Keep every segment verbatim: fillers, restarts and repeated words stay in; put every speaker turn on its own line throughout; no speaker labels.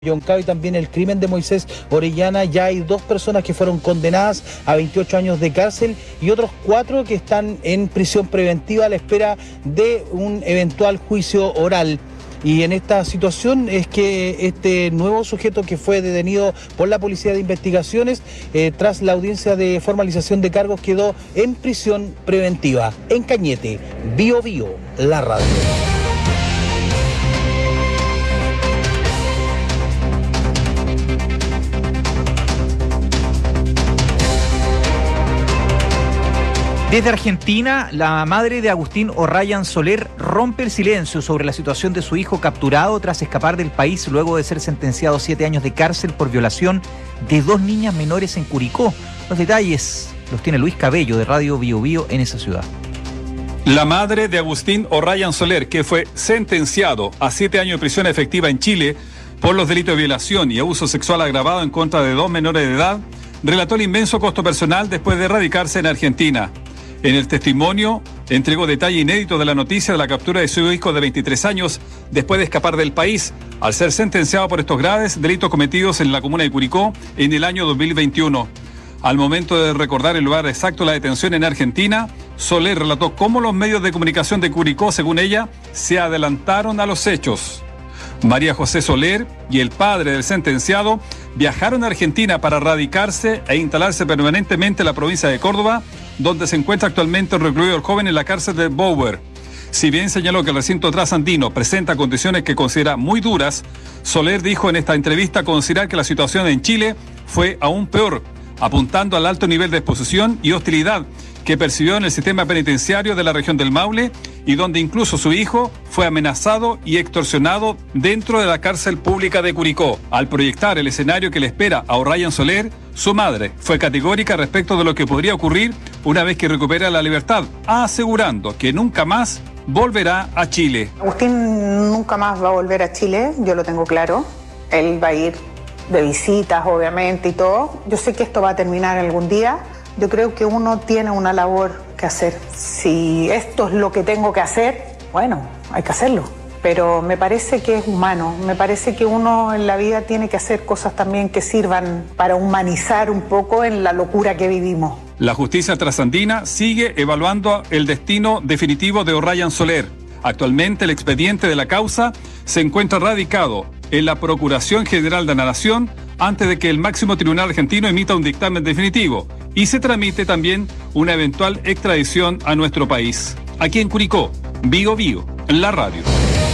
Yoncao y también el crimen de Moisés Orellana. Ya hay dos personas que fueron condenadas a veintiocho años de cárcel y otros cuatro que están en prisión preventiva a la espera de un eventual juicio oral. Y en esta situación es que este nuevo sujeto que fue detenido por la Policía de Investigaciones eh, tras la audiencia de formalización de cargos quedó en prisión preventiva. En Cañete, Bio Bio, la radio.
Desde Argentina, la madre de Agustín O'Ryan Soler rompe el silencio sobre la situación de su hijo capturado tras escapar del país luego de ser sentenciado a siete años de cárcel por violación de dos niñas menores en Curicó. Los detalles los tiene Luis Cabello de Radio Bio Bio en esa ciudad.
La madre de Agustín O'Ryan Soler, que fue sentenciado a siete años de prisión efectiva en Chile por los delitos de violación y abuso sexual agravado en contra de dos menores de edad, relató el inmenso costo personal después de radicarse en Argentina. En el testimonio, entregó detalle inédito de la noticia de la captura de su hijo de veintitrés años después de escapar del país, al ser sentenciado por estos graves delitos cometidos en la comuna de Curicó en el año dos mil veintiuno. Al momento de recordar el lugar exacto de la detención en Argentina, Soler relató cómo los medios de comunicación de Curicó, según ella, se adelantaron a los hechos. María José Soler y el padre del sentenciado viajaron a Argentina para radicarse e instalarse permanentemente en la provincia de Córdoba, donde se encuentra actualmente recluido el joven en la cárcel de Bower. Si bien señaló que el recinto trasandino presenta condiciones que considera muy duras, Soler dijo en esta entrevista considerar que la situación en Chile fue aún peor, apuntando al alto nivel de exposición y hostilidad que percibió en el sistema penitenciario de la región del Maule y donde incluso su hijo fue amenazado y extorsionado dentro de la cárcel pública de Curicó. Al proyectar el escenario que le espera a O'Ryan Soler, su madre fue categórica respecto de lo que podría ocurrir una vez que recupera la libertad, asegurando que nunca más volverá a Chile.
Agustín nunca más va a volver a Chile, yo lo tengo claro. Él va a ir de visitas, obviamente, y todo. Yo sé que esto va a terminar algún día. Yo creo que uno tiene una labor que hacer. Si esto es lo que tengo que hacer, bueno, hay que hacerlo. Pero me parece que es humano, me parece que uno en la vida tiene que hacer cosas también que sirvan para humanizar un poco en la locura que vivimos.
La justicia trasandina sigue evaluando el destino definitivo de O'Ryan Soler. Actualmente el expediente de la causa se encuentra radicado en la Procuración General de la Nación antes de que el máximo tribunal argentino emita un dictamen definitivo y se tramite también una eventual extradición a nuestro país. Aquí en Curicó, Bio Bio, la radio.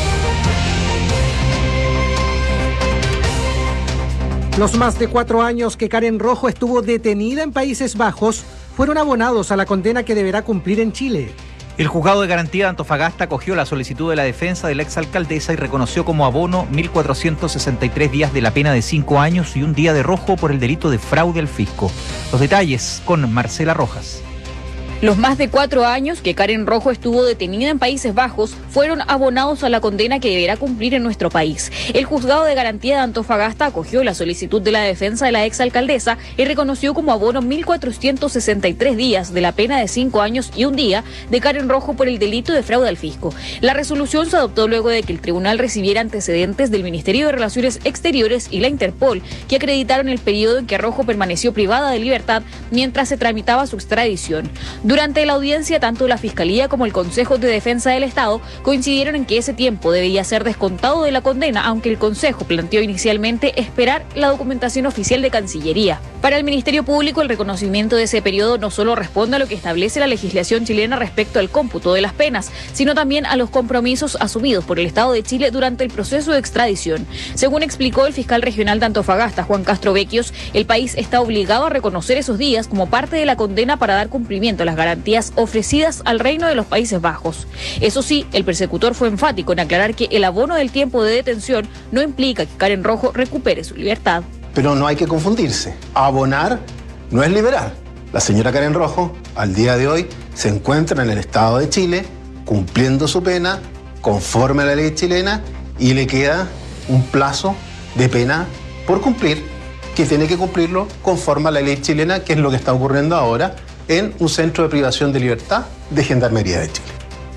Los más de cuatro años que Karen Rojo estuvo detenida en Países Bajos fueron abonados a la condena que deberá cumplir en Chile.
El juzgado de garantía de Antofagasta acogió la solicitud de la defensa de la exalcaldesa y reconoció como abono mil cuatrocientos sesenta y tres días de la pena de cinco años y un día de rojo por el delito de fraude al fisco. Los detalles con Marcela Rojas.
Los más de cuatro años que Karen Rojo estuvo detenida en Países Bajos fueron abonados a la condena que deberá cumplir en nuestro país. El juzgado de garantía de Antofagasta acogió la solicitud de la defensa de la exalcaldesa y reconoció como abono mil cuatrocientos sesenta y tres días de la pena de cinco años y un día de Karen Rojo por el delito de fraude al fisco. La resolución se adoptó luego de que el tribunal recibiera antecedentes del Ministerio de Relaciones Exteriores y la Interpol, que acreditaron el periodo en que Rojo permaneció privada de libertad mientras se tramitaba su extradición. Durante la audiencia, tanto la Fiscalía como el Consejo de Defensa del Estado coincidieron en que ese tiempo debía ser descontado de la condena, aunque el Consejo planteó inicialmente esperar la documentación oficial de Cancillería. Para el Ministerio Público, el reconocimiento de ese periodo no solo responde a lo que establece la legislación chilena respecto al cómputo de las penas, sino también a los compromisos asumidos por el Estado de Chile durante el proceso de extradición. Según explicó el fiscal regional de Antofagasta, Juan Castro Vecchios, el país está obligado a reconocer esos días como parte de la condena para dar cumplimiento a las garantías ofrecidas al Reino de los Países Bajos. Eso sí, el persecutor fue enfático en aclarar que el abono del tiempo de detención no implica que Karen Rojo recupere su libertad.
Pero no hay que confundirse. Abonar no es liberar. La señora Karen Rojo, al día de hoy, se encuentra en el Estado de Chile cumpliendo su pena conforme a la ley chilena y le queda un plazo de pena por cumplir, que tiene que cumplirlo conforme a la ley chilena, que es lo que está ocurriendo ahora en un centro de privación de libertad de Gendarmería de Chile.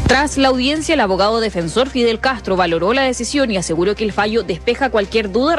Tras la audiencia, el abogado defensor Fidel Castro valoró la decisión y aseguró que el fallo despeja cualquier duda